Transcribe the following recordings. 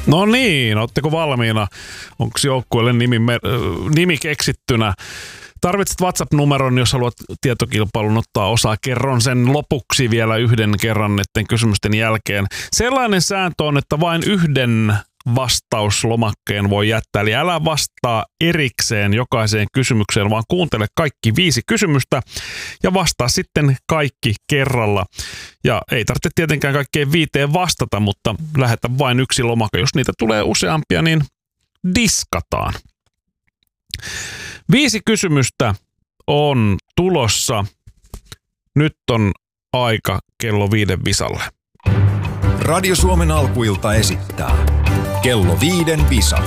No niin, ootteko valmiina? Onko joukkueelle nimi keksittynä? Tarvitset WhatsApp-numeron, jos haluat tietokilpailun ottaa osaa. Kerron sen lopuksi vielä yhden kerran näiden kysymysten jälkeen. Sellainen sääntö on, että vain yhden vastauslomakkeen voi jättää. Eli älä vastaa erikseen jokaiseen kysymykseen, vaan kuuntele kaikki 5 kysymystä ja vastaa sitten kaikki kerralla. Ja ei tarvitse tietenkään kaikkeen 5 vastata, mutta lähetä vain yksi lomakka. Jos niitä tulee useampia, niin diskataan. 5 kysymystä on tulossa. Nyt on aika kello 5 visalle. Radio Suomen alkuilta esittää kello 5 visa.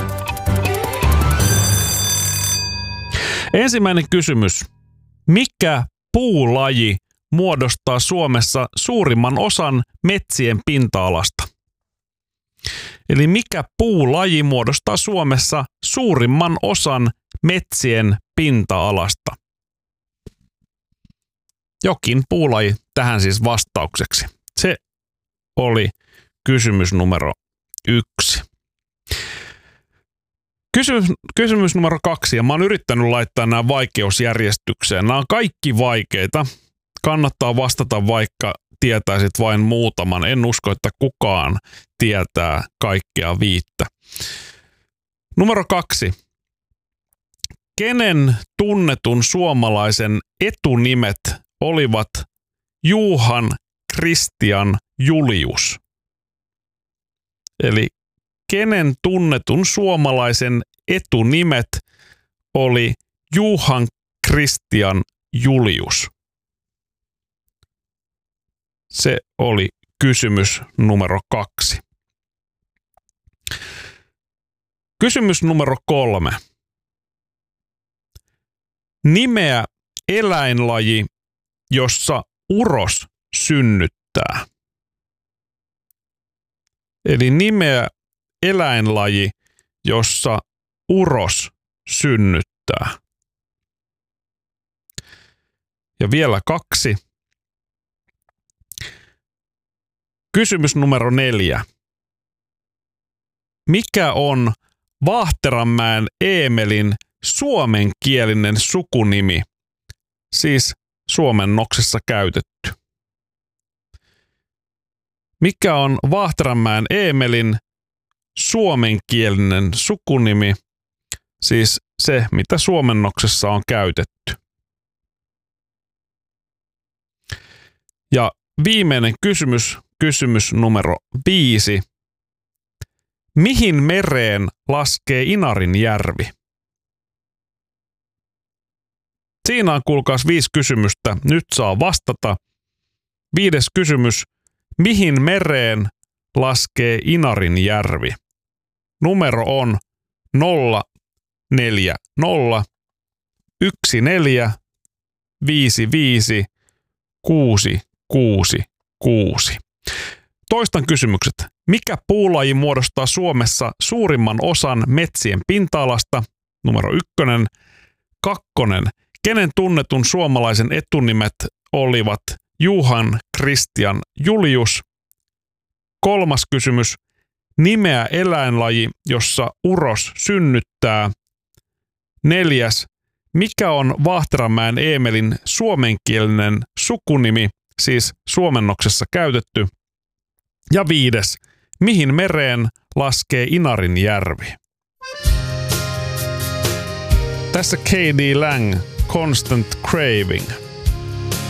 Ensimmäinen kysymys. Mikä puulaji muodostaa Suomessa suurimman osan metsien pinta-alasta? Eli mikä puulaji muodostaa Suomessa suurimman osan metsien pinta-alasta? Jokin puulaji tähän siis vastaukseksi. Se oli kysymys numero 1. Kysymys numero 2, ja mä oon yrittänyt laittaa nämä vaikeusjärjestykseen. Nämä on kaikki vaikeita. Kannattaa vastata, vaikka tietäisit vain muutaman. En usko, että kukaan tietää kaikkea 5. Numero 2. Kenen tunnetun suomalaisen etunimet olivat Johan Christian Julius? Eli kenen tunnetun suomalaisen etunimet oli Johan Christian Julius? Se oli kysymys numero 2. Kysymys numero 3. Nimeä eläinlaji, jossa uros synnyttää. Eli nimeä eläinlaji, jossa uros synnyttää. Ja vielä 2. Kysymys numero 4. Mikä on Vaahteranmäen Eemelin suomenkielinen sukunimi, siis suomennoksessa käytetty? Mikä on Vaahteranmäen Eemelin suomenkielinen sukunimi, siis se, mitä suomennoksessa on käytetty? Ja viimeinen kysymys numero 5. Mihin mereen laskee Inarinjärvi? Siinä on kuulkaas 5 kysymystä. Nyt saa vastata. 5. kysymys. Mihin mereen laskee Inarinjärvi? Numero on 040 14 55 666. Toistan kysymykset. Mikä puulaji muodostaa Suomessa suurimman osan metsien pinta-alasta? Numero 1. 2. Kenen tunnetun suomalaisen etunimet olivat Johan Christian Julius? 3. kysymys. Nimeä eläinlaji, jossa uros synnyttää. 4. Mikä on Vaahteranmäen Eemelin suomenkielinen sukunimi, siis suomennoksessa käytetty? Ja 5. Mihin mereen laskee Inarinjärvi? Tässä K.D. Lang, Constant Craving.